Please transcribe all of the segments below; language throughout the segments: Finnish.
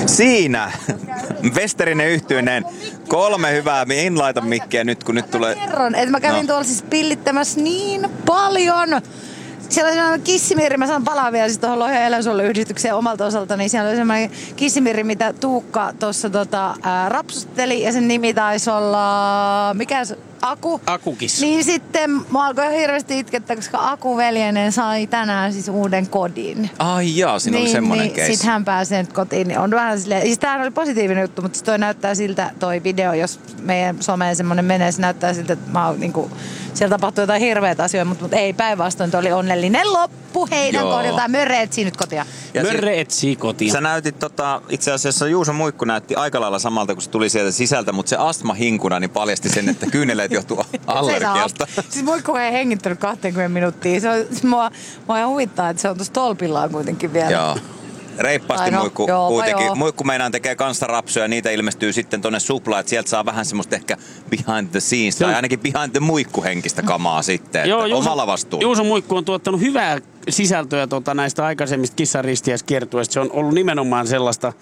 Siinä Westerinen Yhtyinen. 3 hyvää. Mihin laitan mikkiä nyt, kun nyt tulee... Kerron, että mä kävin tuolla siis pillittämässä niin paljon. Siellä oli sellainen kissimiri, mä saan palaa vielä siis tuohon Lohjan eläinsuojeluyhdistykseen omalta osalta, niin siellä oli sellainen kissimiri, mitä Tuukka tuossa rapsusteli, ja sen nimi taisi olla, mikä se, Aku? Akukis. Niin sitten mä alkoi hirveästi itkettä, koska Aku veljenen sai tänään siis uuden kodin. Ai jaa, siinä oli semmoinen keissi. Sit hän pääsee nyt kotiin, niin on vähän silleen, siis tämähän oli positiivinen juttu, mutta siis toi näyttää siltä, toi video, jos meidän someen semmoinen menee, se näyttää siltä, että mä oon niinku, siellä tapahtuu jotain hirveitä asioita, mutta ei päinvastoin, toi oli onnellinen loppu heidän kohdiltaan. Mörre etsii nyt kotia. Mörre etsii kotia. Sä näytit itse asiassa Juuso Muikku näytti aika lailla samalta, kun se tuli sieltä sisältä, mutta se astmahinkuna niin paljasti sen, että kyyneleet johtuu allergiasta. Siis Muikku ei hengittänyt 20 minuuttia. Se on, siis mua ihan huvittaa, että se on tuossa tolpillaan kuitenkin vielä. Joo. Reippaasti Muikku kuitenkin. Muikku meinaan tekee kanssa rapsuja, niitä ilmestyy sitten tonne Suplaan, että sieltä saa vähän semmoista ehkä behind the scenes, tai ainakin behind the Muikku-henkistä kamaa sitten, joo, omalla vastuulla. Juuso Muikku on tuottanut hyvää sisältöä näistä aikaisemmista Kissanristiäiskiertueista. Se on ollut nimenomaan sellaista,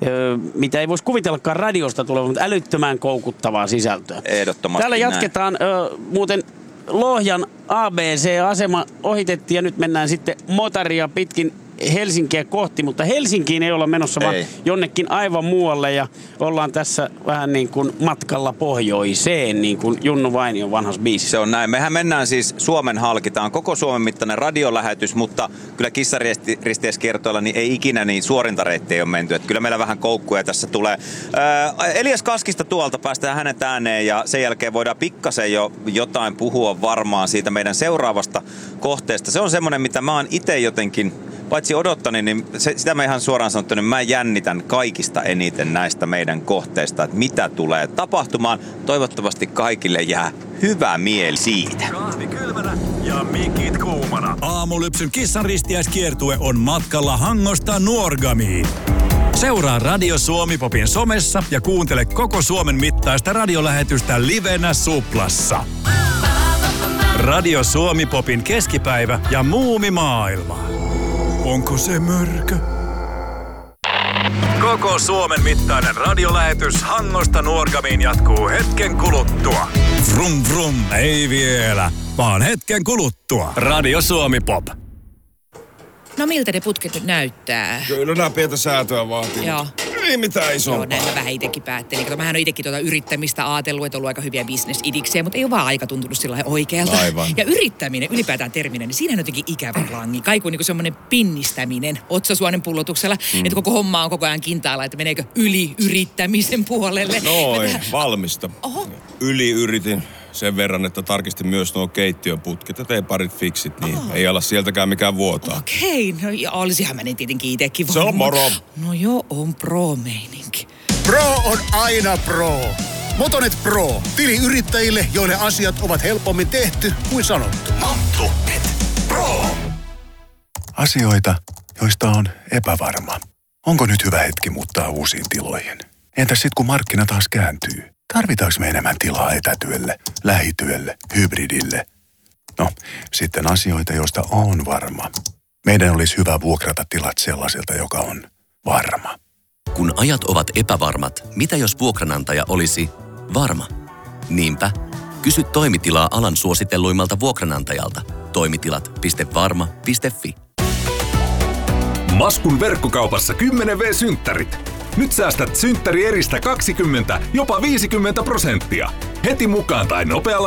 mitä ei voisi kuvitellakaan radiosta tulevan, mutta älyttömän koukuttavaa sisältöä. Ehdottomasti. Täällä jatketaan muuten Lohjan ABC-asema ohitettiin ja nyt mennään sitten motaria pitkin Helsinkiä kohti, mutta Helsinkiin ei olla menossa, vaan jonnekin aivan muualle ja ollaan tässä vähän niin kuin matkalla pohjoiseen, niin kuin Junnu Vainion vanhassa biisissä. Se on näin. Mehän mennään siis Suomen halkitaan, koko Suomen mittainen radiolähetys, mutta kyllä Kissaristiäiskiertoilla niin ei ikinä niin suorinta reittiä ole menty. Että kyllä meillä vähän koukkuja tässä tulee. Elias Kaskista tuolta päästään hänet ääneen ja sen jälkeen voidaan pikkasen jo jotain puhua varmaan siitä meidän seuraavasta kohteesta. Se on semmoinen, mitä mä oon itse jotenkin paitsi odottani, niin sitä mä ihan suoraan sanottu, niin mä jännitän kaikista eniten näistä meidän kohteista, että mitä tulee tapahtumaan. Toivottavasti kaikille jää hyvä mieli siitä. Kahvi kylmänä ja mikit kuumana. Aamulypsyn Kissanristiäiskiertue on matkalla Hangosta Nuorgamiin. Seuraa Radio Suomi-popin somessa ja kuuntele koko Suomen mittaista radiolähetystä livenä Suplassa. Radio Suomi-popin keskipäivä ja muumimaailma. Onko se mörkö? Koko Suomen mittainen radiolähetys Hangosta Nuorgamiin jatkuu hetken kuluttua. Vrum vrum, ei vielä, vaan hetken kuluttua. Radio Suomi Pop. No miltä ne putket nyt näyttää? Kyllä nämä pientä säätöä vaatii. Joo. Ei mitään isompaa. Joo, näin mä vähän itsekin päättelin. Kato, mähän on itsekin yrittämistä ajatellut, että on ollut aika hyviä bisnesidiksejä, mutta ei ole vaan aika tuntunut sillä oikealta. Aivan. Ja yrittäminen, ylipäätään terminä, niin siinä on jotenkin ikävä langi. Kaiku niin kuin semmoinen pinnistäminen otsasuonen pullotuksella, että koko homma on koko ajan kintaalla, että meneekö yli-yrittämisen puolelle. Noin, valmista. Oho. Yli-yritin sen verran, että tarkistin myös nuo keittiöputket ja tein parit fiksit, niin ei ala sieltäkään mikään vuotaa. Okei, no ja olisihan mä niin tietenkin itsekin. Se on moro. No joo, on pro-meininki. Pro on aina pro. Motonet Pro. Tili-yrittäjille, joiden asiat ovat helpommin tehty kuin sanottu. Motonet Pro. Asioita, joista on epävarma. Onko nyt hyvä hetki muuttaa uusiin tiloihin? Entäs sit kun markkina taas kääntyy? Tarvitaanko me enemmän tilaa etätyölle, lähityölle, hybridille? No, sitten asioita, joista on varma. Meidän olisi hyvä vuokrata tilat sellaiselta, joka on varma. Kun ajat ovat epävarmat, mitä jos vuokranantaja olisi varma? Niinpä, kysy toimitilaa alan suositelluimmalta vuokranantajalta. Toimitilat.varma.fi. Maskun verkkokaupassa 10V-synttärit. Nyt säästät synttärieristä 20, jopa 50%. Heti mukaan tai nopealla